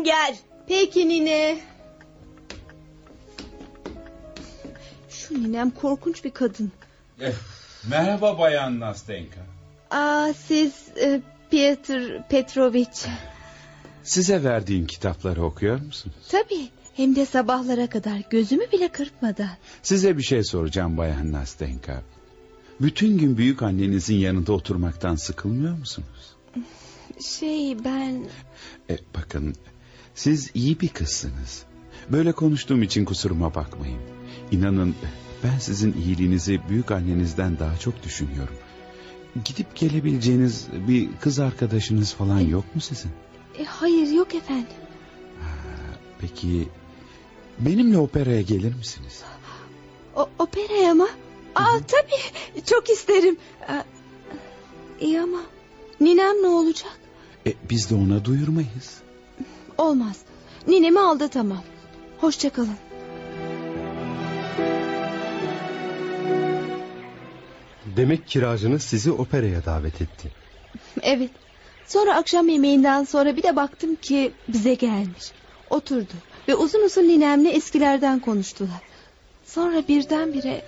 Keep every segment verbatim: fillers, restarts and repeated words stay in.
hemen gel. Peki nine. Şu ninem korkunç bir kadın. Eh, merhaba Bayan Nastenka. Aa, siz e, Piotr Petrovich. Size verdiğim kitapları okuyor musunuz? Tabii, hem de sabahlara kadar, gözümü bile kırpmadan. Size bir şey soracağım Bayan Nastenka. Bütün gün büyük annenizin yanında oturmaktan sıkılmıyor musunuz? Şey ben... E, bakın, siz iyi bir kızsınız. Böyle konuştuğum için kusuruma bakmayın. İnanın, ben sizin iyiliğinizi büyük annenizden daha çok düşünüyorum. Gidip gelebileceğiniz bir kız arkadaşınız falan yok mu sizin? E, hayır, yok efendim. Ha, peki benimle operaya gelir misiniz? O, operaya mı? Aa, tabii, çok isterim. Aa, iyi ama ninem ne olacak? E, biz de ona duyurmayız. Olmaz, ninemi aldatamam. Hoşça kalın. Demek kiracınız sizi operaya davet etti. Evet. Sonra akşam yemeğinden sonra bir de baktım ki bize gelmiş. Oturdu ve uzun uzun ninemle eskilerden konuştular. Sonra birdenbire...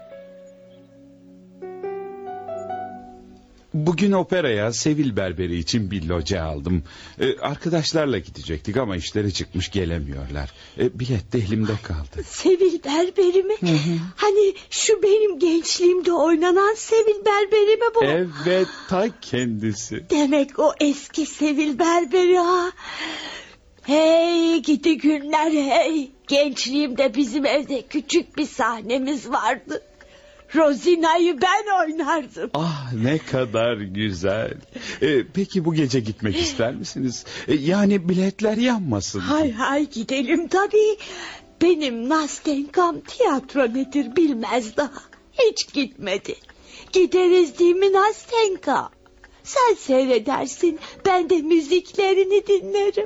Bugün operaya Sevil Berberi için bir loca aldım. Ee, arkadaşlarla gidecektik ama işleri çıkmış, gelemiyorlar. Ee, bilet de elimde kaldı. Sevil Berberi mi? Hani şu benim gençliğimde oynanan Sevil Berberi mi bu? Evet, ta kendisi. Demek o eski Sevil Berberi ha. Hey gidi günler hey. Gençliğimde bizim evde küçük bir sahnemiz vardı. Rozina'yı ben oynardım. Ah, ne kadar güzel. Ee, peki bu gece gitmek ister misiniz? Ee, yani biletler yanmasın. Hay hay gidelim tabii. Benim Nastenkam tiyatro nedir bilmez daha. Hiç gitmedi. Gideriz değil mi Nastenka? Sen seyredersin, ben de müziklerini dinlerim.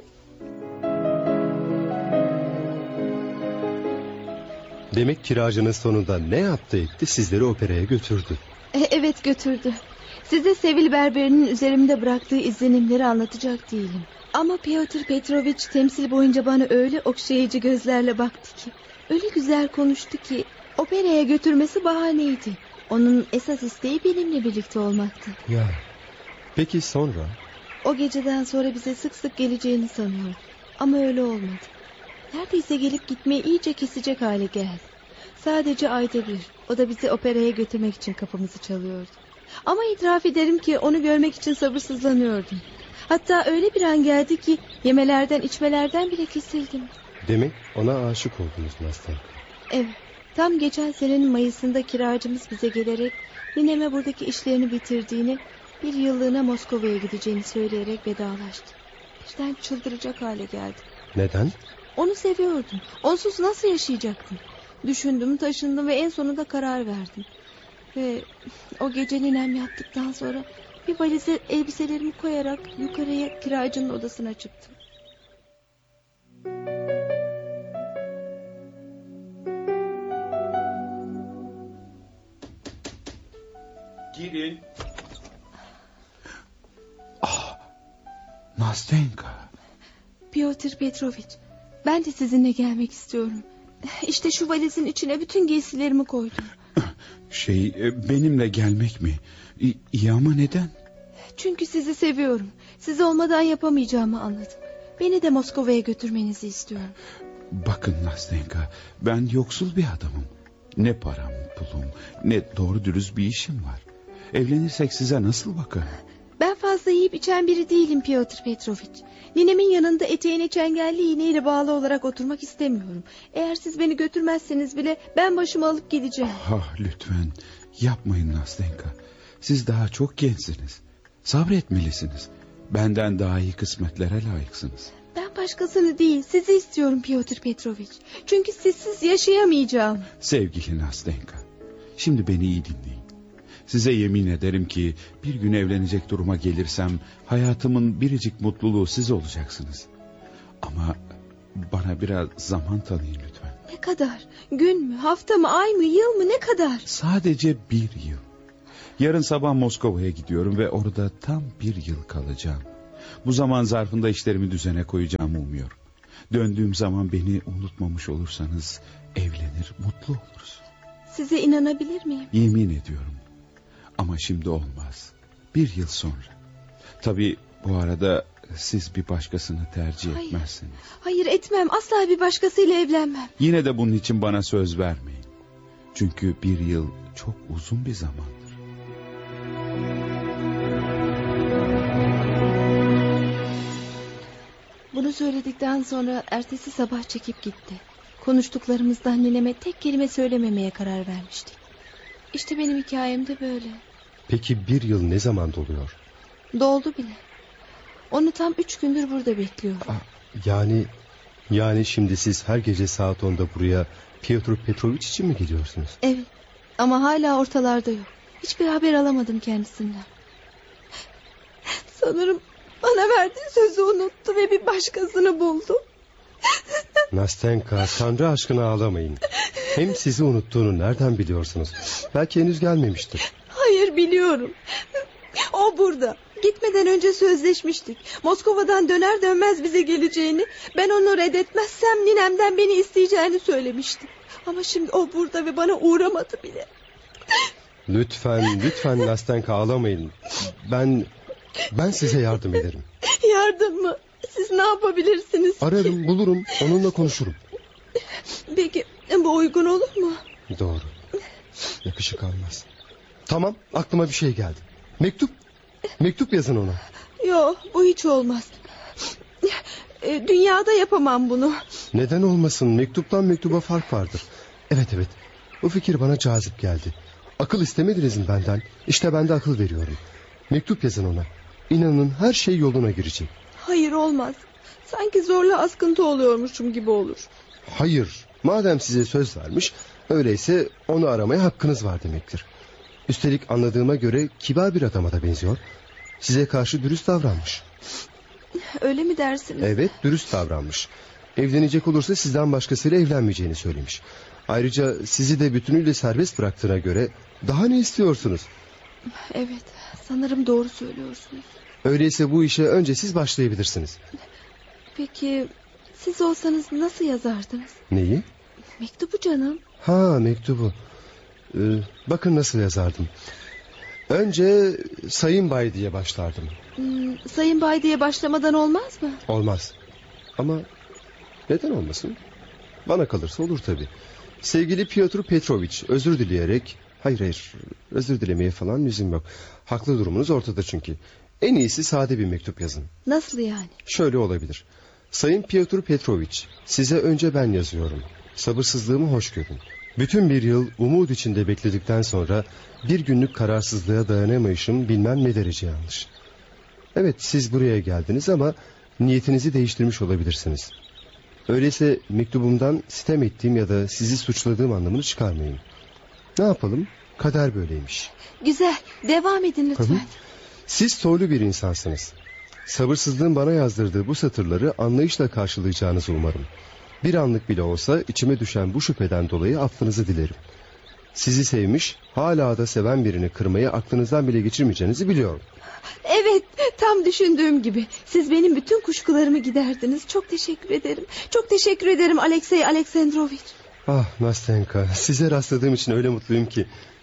Demek kiracınız sonunda ne yaptı etti, sizleri operaya götürdü. E, evet, götürdü. Size Sevil Berberi'nin üzerimde bıraktığı izlenimleri anlatacak değilim. Ama Piotr Petrovich temsil boyunca bana öyle okşayıcı gözlerle baktı ki, öyle güzel konuştu ki, operaya götürmesi bahaneydi. Onun esas isteği benimle birlikte olmaktı. Ya. Peki sonra? O geceden sonra bize sık sık geleceğini sanıyordum. Ama öyle olmadı. Neredeyse gelip gitmeyi iyice kesecek hale geldi. Sadece ayda bir. O da bizi operaya götürmek için kapımızı çalıyordu. Ama itiraf ederim ki onu görmek için sabırsızlanıyordum. Hatta öyle bir an geldi ki yemelerden içmelerden bile kesildim. Demek ona aşık oldunuz Nastenka. Evet. Tam geçen senenin Mayıs'ında kiracımız bize gelerek nineme buradaki işlerini bitirdiğini, bir yıllığına Moskova'ya gideceğini söyleyerek vedalaştı. Birden çıldıracak hale geldim. Neden? Onu seviyordum. Onsuz nasıl yaşayacaktım? Düşündüm, taşındım ve en sonunda karar verdim. Ve o gece ninem yattıktan sonra bir valize elbiselerimi koyarak yukarıya kiracının odasına çıktım. Girin. Ah, Nastenka. Piotr Petrovich, ben de sizinle gelmek istiyorum. İşte şu valizin içine bütün giysilerimi koydum. Şey, benimle gelmek mi? İ- iyi ama neden? Çünkü sizi seviyorum. Siz olmadan yapamayacağımı anladım. Beni de Moskova'ya götürmenizi istiyorum. Bakın Nastenka, ben yoksul bir adamım. Ne param, pulum, ne doğru dürüst bir işim var. Evlenirsek size nasıl bakarım? Ben fazla yiyip içen biri değilim Piotr Petrovich. Ninemin yanında eteğine çengelli iğneyle bağlı olarak oturmak istemiyorum. Eğer siz beni götürmezseniz bile ben başımı alıp gideceğim. Ah, lütfen yapmayın Nastenka. Siz daha çok gençsiniz. Sabretmelisiniz. Benden daha iyi kısmetlere layıksınız. Ben başkasını değil, sizi istiyorum Piotr Petrovich. Çünkü sizsiz yaşayamayacağım. Sevgili Nastenka, şimdi beni iyi dinleyin. Size yemin ederim ki bir gün evlenecek duruma gelirsem hayatımın biricik mutluluğu siz olacaksınız. Ama bana biraz zaman tanıyın lütfen. Ne kadar? Gün mü, hafta mı, ay mı, yıl mı, ne kadar? Sadece bir yıl. Yarın sabah Moskova'ya gidiyorum ve orada tam bir yıl kalacağım. Bu zaman zarfında işlerimi düzene koyacağımı umuyorum. Döndüğüm zaman beni unutmamış olursanız evlenir, mutlu oluruz. Size inanabilir miyim? Yemin ediyorum. Ama şimdi olmaz. Bir yıl sonra. Tabii bu arada siz bir başkasını tercih Hayır. etmezseniz. Hayır, etmem. Asla bir başkasıyla evlenmem. Yine de bunun için bana söz vermeyin. Çünkü bir yıl çok uzun bir zamandır. Bunu söyledikten sonra ertesi sabah çekip gitti. Konuştuklarımızdan nineme tek kelime söylememeye karar vermiştik. İşte benim hikayem de böyle. Peki bir yıl ne zaman doluyor? Doldu bile. Onu tam üç gündür burada bekliyorum. Aa, yani yani şimdi siz her gece saat onda buraya Piotr Petrovic için mi geliyorsunuz? Evet, ama hala ortalarda yok. Hiçbir haber alamadım kendisinden. Sanırım bana verdiği sözü unuttu ve bir başkasını buldu. Nastenka, Tanrı aşkına ağlamayın. Hem sizi unuttuğunu nereden biliyorsunuz? Belki henüz gelmemiştir. Hayır, biliyorum. O burada. Gitmeden önce sözleşmiştik. Moskova'dan döner dönmez bize geleceğini, ben onu reddetmezsem ninemden beni isteyeceğini söylemişti. Ama şimdi o burada ve bana uğramadı bile. Lütfen, lütfen Nastenka ağlamayın. Ben, ben size yardım ederim. Yardım mı? Siz ne yapabilirsiniz? Ararım, bulurum, onunla konuşurum. Peki bu uygun olur mu? Doğru. Yakışık almaz. Tamam, aklıma bir şey geldi. Mektup. Mektup yazın ona. Yok, bu hiç olmaz. E, Dünyada yapamam bunu. Neden olmasın? Mektuptan mektuba fark vardır. Evet evet. Bu fikir bana cazip geldi. Akıl istemediniz mi benden? İşte ben de akıl veriyorum. Mektup yazın ona. İnanın her şey yoluna girecek. Hayır, olmaz. Sanki zorla askıntı oluyormuşum gibi olur. Hayır. Madem size söz vermiş, öyleyse onu aramaya hakkınız var demektir. Üstelik anladığıma göre kibar bir adama da benziyor. Size karşı dürüst davranmış. Öyle mi dersiniz? Evet, dürüst davranmış. Evlenecek olursa sizden başkasıyla evlenmeyeceğini söylemiş. Ayrıca sizi de bütünüyle serbest bıraktığına göre daha ne istiyorsunuz? Evet, sanırım doğru söylüyorsunuz. Öyleyse bu işe önce siz başlayabilirsiniz. Peki siz olsanız nasıl yazardınız? Neyi? Mektubu canım. Ha, mektubu. Ee, bakın nasıl yazardım. Önce Sayın Bay diye başlardım. Hmm, Sayın Bay diye başlamadan olmaz mı? Olmaz. Ama neden olmasın? Bana kalırsa olur tabii. Sevgili Piotr Petrovic, özür dileyerek... Hayır hayır, özür dilemeye falan lüzum yok. Haklı durumunuz ortada çünkü. En iyisi sade bir mektup yazın. Nasıl yani? Şöyle olabilir. Sayın Piotr Petrovic, size önce ben yazıyorum. Sabırsızlığımı hoş görün. Bütün bir yıl umut içinde bekledikten sonra bir günlük kararsızlığa dayanamayışım bilmem ne derece yanlış. Evet, siz buraya geldiniz ama niyetinizi değiştirmiş olabilirsiniz. Öyleyse mektubumdan sitem ettiğim ya da sizi suçladığım anlamını çıkarmayın. Ne yapalım? Kader böyleymiş. Güzel, devam edin lütfen. Hı hı. Siz soylu bir insansınız. Sabırsızlığın bana yazdırdığı bu satırları anlayışla karşılayacağınızı umarım. Bir anlık bile olsa içime düşen bu şüpheden dolayı affınızı dilerim. Sizi sevmiş, hala da seven birini kırmayı aklınızdan bile geçirmeyeceğinizi biliyorum. Evet, tam düşündüğüm gibi. Siz benim bütün kuşkularımı giderdiniz. Çok teşekkür ederim. Çok teşekkür ederim Alexey Alexandrovich. Ah Nastenka, size rastladığım için öyle mutluyum ki.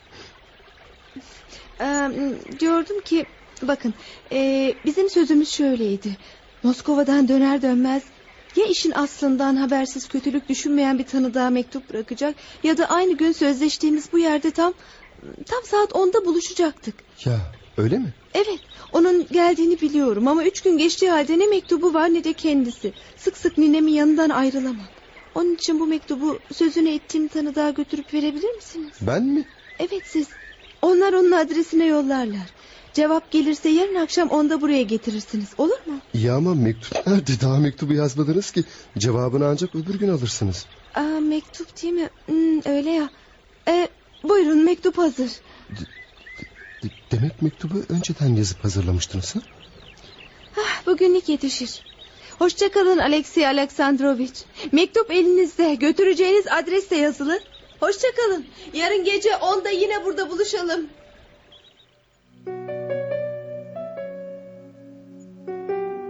Ee, diyordum ki, bakın, e, bizim sözümüz şöyleydi. Moskova'dan döner dönmez ya işin aslından habersiz kötülük düşünmeyen bir tanıdığa mektup bırakacak, ya da aynı gün sözleştiğimiz bu yerde tam tam saat onda buluşacaktık. Ya öyle mi? Evet, onun geldiğini biliyorum ama üç gün geçtiği halde ne mektubu var ne de kendisi. Sık sık ninemin yanından ayrılamam. Onun için bu mektubu sözünü ettiğim tanıdığa götürüp verebilir misiniz? Ben mi? Evet, siz. Onlar onun adresine yollarlar. Cevap gelirse yarın akşam onda buraya getirirsiniz, olur mu? İyi ama mektup nerede? Daha mektubu yazmadınız ki. Cevabını ancak öbür gün alırsınız. Aa, mektup değil mi? Hmm, öyle ya. Ee, buyurun, mektup hazır. De- demek mektubu önceden yazıp hazırlamıştınız ha? Ah, bugünlük yetişir. Hoşça kalın Alexey Alexandrovich. Mektup elinizde, götüreceğiniz adres de yazılı. Hoşça kalın. Yarın gece onda yine burada buluşalım.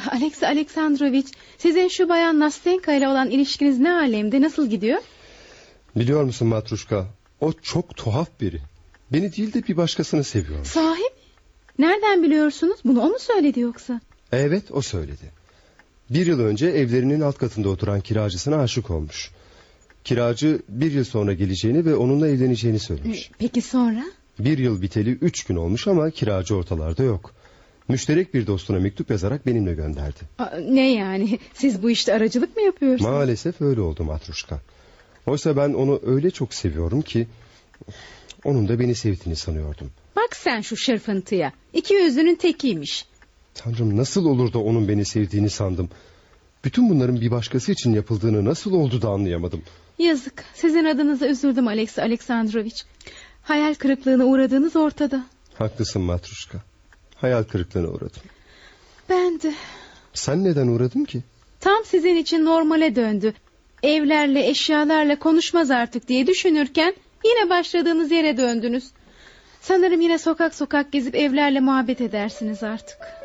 Alex Aleksandrovich, sizin şu bayan Nastenka ile olan ilişkiniz ne alemde, nasıl gidiyor? Biliyor musun Matruşka, o çok tuhaf biri. Beni değil de bir başkasını seviyor. Sahi mi? Nereden biliyorsunuz? Bunu o mu söyledi yoksa? Evet, o söyledi. Bir yıl önce evlerinin alt katında oturan kiracısına aşık olmuş. Kiracı bir yıl sonra geleceğini ve onunla evleneceğini söylemiş. Peki sonra? Bir yıl biteli üç gün olmuş ama kiracı ortalarda yok. Müşterek bir dostuna mektup yazarak benimle gönderdi. Aa, ne yani? Siz bu işte aracılık mı yapıyorsunuz? Maalesef öyle oldu Matruşka. Oysa ben onu öyle çok seviyorum ki... onun da beni sevdiğini sanıyordum. Bak sen şu şırfıntıya. İki yüzlünün tekiymiş. Tanrım, nasıl olur da onun beni sevdiğini sandım. Bütün bunların bir başkası için yapıldığını nasıl oldu da anlayamadım. Yazık. Sizin adınıza üzüldüm Alex Aleksandrovich. Hayal kırıklığına uğradığınız ortada. Haklısın Matruşka. Hayal kırıklığına uğradım. Ben de. Sen neden uğradın ki? Tam sizin için normale döndü. Evlerle, eşyalarla konuşmaz artık diye düşünürken yine başladığınız yere döndünüz. Sanırım yine sokak sokak gezip evlerle muhabbet edersiniz artık.